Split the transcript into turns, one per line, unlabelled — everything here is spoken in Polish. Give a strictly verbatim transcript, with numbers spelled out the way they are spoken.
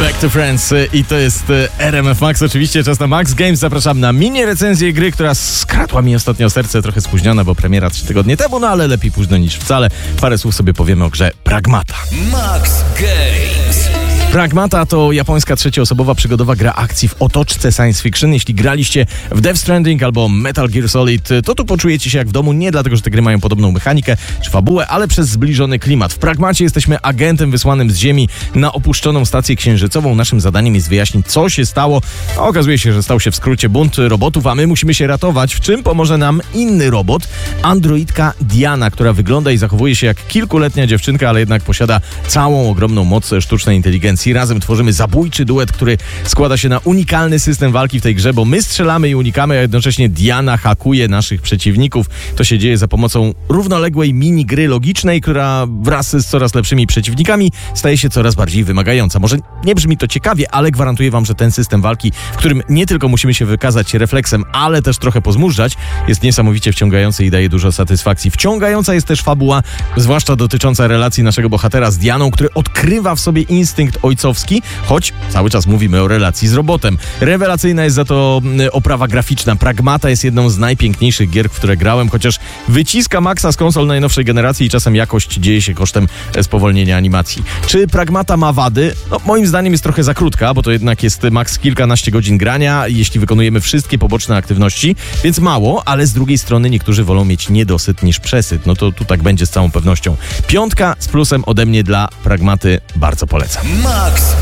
Back to Friends i to jest R M F Max. Oczywiście czas na Max Games. Zapraszam na mini recenzję gry, która skradła mi ostatnio serce, trochę spóźniona, bo premiera trzy tygodnie temu, no ale lepiej późno niż wcale. Parę słów sobie powiemy o grze Pragmata.
Max Games.
Pragmata to japońska trzecioosobowa przygodowa gra akcji w otoczce science fiction. Jeśli graliście w Death Stranding albo Metal Gear Solid, to tu poczujecie się jak w domu, nie dlatego, że te gry mają podobną mechanikę czy fabułę, ale przez zbliżony klimat. W Pragmacie jesteśmy agentem wysłanym z Ziemi na opuszczoną stację księżycową. Naszym zadaniem jest wyjaśnić, co się stało. A okazuje się, że stał się w skrócie bunt robotów, a my musimy się ratować, w czym pomoże nam inny robot, androidka Diana, która wygląda i zachowuje się jak kilkuletnia dziewczynka, ale jednak posiada całą ogromną moc sztucznej inteligencji. Razem tworzymy zabójczy duet, który składa się na unikalny system walki w tej grze, bo my strzelamy i unikamy, a jednocześnie Diana hakuje naszych przeciwników. To się dzieje za pomocą równoległej minigry logicznej, która wraz z coraz lepszymi przeciwnikami staje się coraz bardziej wymagająca. Może nie brzmi to ciekawie, ale gwarantuję wam, że ten system walki, w którym nie tylko musimy się wykazać refleksem, ale też trochę pozmużdżać, jest niesamowicie wciągający i daje dużo satysfakcji. Wciągająca jest też fabuła, zwłaszcza dotycząca relacji naszego bohatera z Dianą, który odkrywa w sobie instynkt ojcowski, choć cały czas mówimy o relacji z robotem. Rewelacyjna jest za to oprawa graficzna. Pragmata jest jedną z najpiękniejszych gier, w które grałem, chociaż wyciska maksa z konsol najnowszej generacji i czasem jakość dzieje się kosztem spowolnienia animacji. Czy Pragmata ma wady? No, moim zdaniem jest trochę za krótka, bo to jednak jest maks kilkanaście godzin grania, jeśli wykonujemy wszystkie poboczne aktywności, więc mało, ale z drugiej strony niektórzy wolą mieć niedosyt niż przesyt. No to tu tak będzie z całą pewnością. Piątka z plusem ode mnie dla Pragmaty, bardzo polecam.
Max